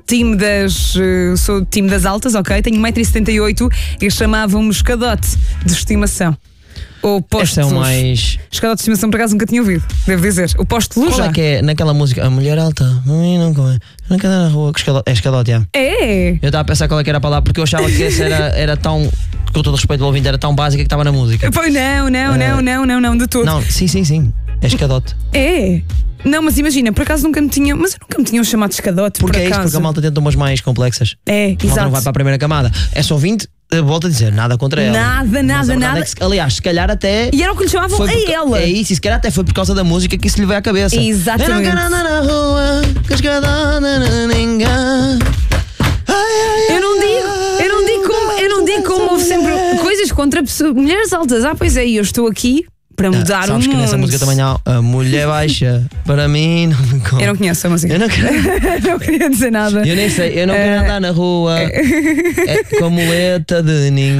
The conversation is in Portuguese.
sou time das altas, ok? Tenho 1,78m e chamavam-me escadote de estimação. Ou posto Esta é de o luz. mais. Escadote de estimação, por acaso nunca tinha ouvido, devo dizer. O posto de luz Qual já. é que é naquela música? A mulher alta, não come. Não quer dar na rua. É escadote, já. É. Eu estava a pensar qual é que era a palavra, porque eu achava que essa era tão. Com todo o respeito ao ouvinte, era tão básica que estava na música. Pois não, de todo. Não, sim. É escadote. É. Não, mas imagina, por acaso nunca me tinham. Mas eu nunca me tinham chamado de escadote. Porque por é isso, acaso. porque a malta tenta umas mais complexas. É, A malta exato. não vai para a primeira camada. Essa ouvinte, volto a dizer, nada contra ela. Nada. Mas a verdade é que, aliás, se calhar até. E era o que lhe chamavam foi a ela. É isso, e se calhar até foi por causa da música que isso lhe veio à cabeça. Exatamente. Eu não quero andar na rua, que escadote ninguém. Eu não digo como houve sempre coisas contra mulheres altas. Pois é, e eu estou aqui para mudar o Sabes mundo. que nessa música também há a mulher baixa, para mim não me conta. Eu não conheço a música. Eu não quero. Não queria dizer nada. Eu nem sei, eu não quero andar na rua com a muleta de ninguém.